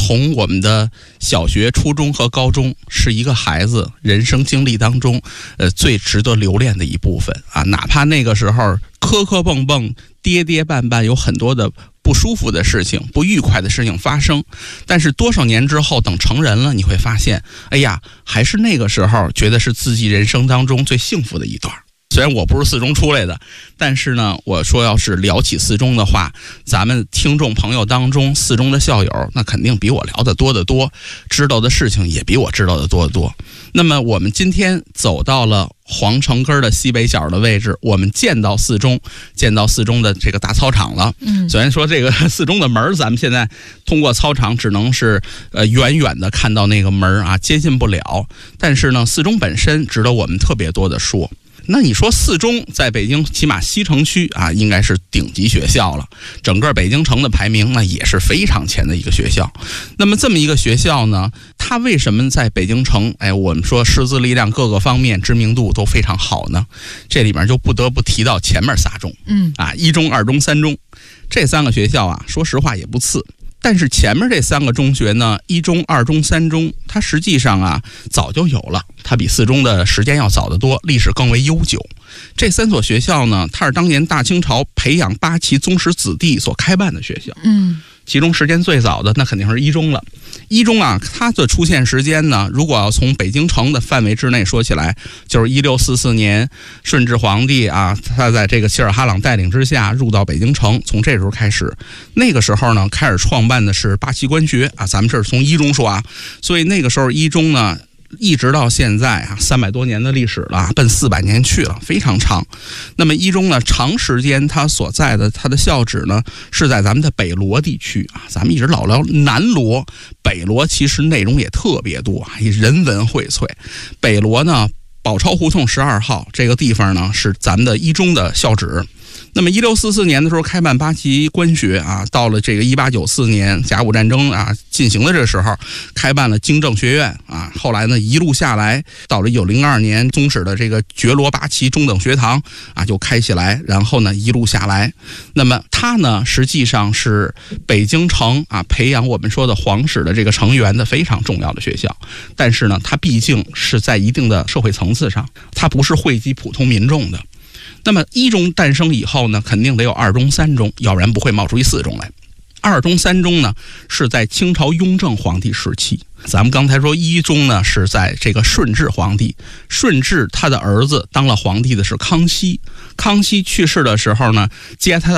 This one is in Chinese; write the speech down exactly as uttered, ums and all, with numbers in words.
从我们的小学、初中和高中是一个孩子人生经历当中，呃，最值得留恋的一部分啊。哪怕那个时候磕磕碰碰、跌跌绊绊，有很多的不舒服的事情、不愉快的事情发生，但是多少年之后，等成人了，你会发现，哎呀，还是那个时候觉得是自己人生当中最幸福的一段。虽然我不是四中出来的，但是呢，我说要是聊起四中的话，咱们听众朋友当中四中的校友，那肯定比我聊得多得多，知道的事情也比我知道的多得多。那么我们今天走到了皇城根的西北角的位置，我们见到四中，见到四中的这个大操场了。嗯，虽然说这个四中的门，咱们现在通过操场只能是呃远远的看到那个门啊，接近不了。但是呢，四中本身值得我们特别多的说。那你说四中在北京起码西城区啊，应该是顶级学校了，整个北京城的排名呢也是非常前的一个学校。那么这么一个学校呢，它为什么在北京城，哎，我们说师资力量各个方面知名度都非常好呢？这里面就不得不提到前面仨中，嗯啊，一中、二中、三中这三个学校啊，说实话也不次。但是前面这三个中学呢，一中、二中、三中，它实际上啊早就有了，它比四中的时间要早得多，历史更为悠久。这三所学校呢，它是当年大清朝培养八旗宗室子弟所开办的学校。嗯，其中时间最早的那肯定是一中了。一中啊，它的出现时间呢，如果要从北京城的范围之内说起来，就是一六四四年顺治皇帝啊，他在这个齐尔哈朗带领之下入到北京城，从这时候开始。那个时候呢，开始创办的是八旗官学啊，咱们这是从一中说啊，所以那个时候一中呢，一直到现在啊，三百多年的历史了，奔四百年去了，非常长。那么一中呢，长时间它所在的它的校址呢，是在咱们的北罗地区啊。咱们一直老聊南罗，北罗其实内容也特别多，人文荟萃。北罗呢，宝钞胡同十二号这个地方呢，是咱们的一中的校址。那么一六四四年的时候开办八旗官学啊，到了这个一八九四年甲午战争啊进行的这个时候，开办了经政学院啊。后来呢，一路下来，到了一九零二年，宗室的这个觉罗八旗中等学堂啊就开起来，然后呢一路下来，那么它呢实际上是北京城啊培养我们说的皇室的这个成员的非常重要的学校。但是呢，它毕竟是在一定的社会层次上，它不是惠及普通民众的。那么一中诞生以后呢，肯定得有二中、三中，要不然不会冒出一四中来。二中、三中呢，是在清朝雍正皇帝时期。咱们刚才说一中呢，是在这个顺治皇帝，顺治他的儿子当了皇帝的是康熙。康熙去世的时候呢，接他的